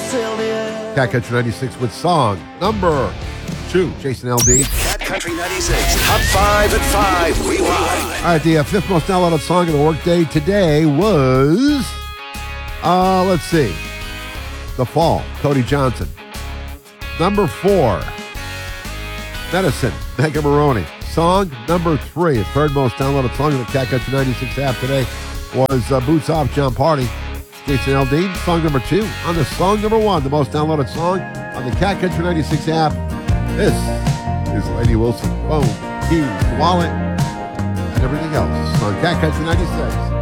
Cat Country 96 with song number 2. Jason Aldean. Cat Country 96, Top 5 at 5, Rewind. All right, the fifth most downloaded song of the workday today was, let's see, The Fall, Cody Johnson. Number 4, Medicine, Mega Maroney. Song number 3, the third most downloaded song of the Cat Country 96 app today was Boots Off, John Party. Jason Aldean, song number 2. On the song number 1, the most downloaded song on the Cat Country 96 app, this is Lady Wilson, phone, keys, wallet, and everything else on Cat Country 96.